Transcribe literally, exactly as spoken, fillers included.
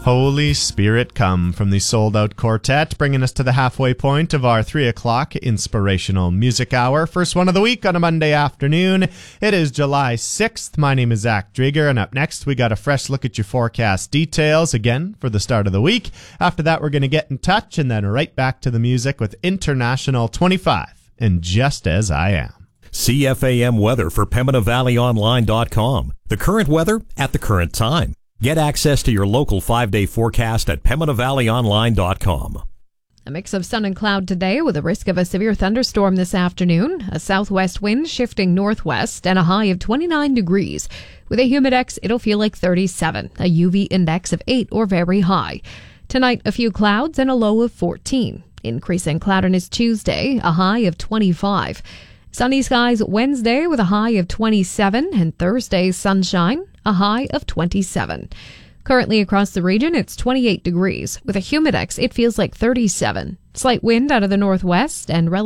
Holy Spirit Come from the Sold Out Quartet, bringing us to the halfway point of our three o'clock inspirational music hour. First one of the week on a Monday afternoon. It is July sixth. My name is Zach Drieger, and up next we got a fresh look at your forecast details again for the start of the week. After that, we're going to get in touch and then right back to the music with International twenty-five and Just As I Am. C F A M weather for Pembina Valley Online dot com. The current weather at the current time. Get access to your local five-day forecast at Pembina Valley Online dot com. A mix of sun and cloud today with a risk of a severe thunderstorm this afternoon. A southwest wind shifting northwest and a high of twenty-nine degrees. With a humidex, it'll feel like thirty-seven. A U V index of eight or very high. Tonight, a few clouds and a low of fourteen. Increasing cloudiness Tuesday, a high of twenty-five. Sunny skies Wednesday with a high of twenty-seven, and Thursday sunshine, a high of twenty-seven. Currently across the region, it's twenty-eight degrees. With a humidex, it feels like thirty-seven. Slight wind out of the northwest and relative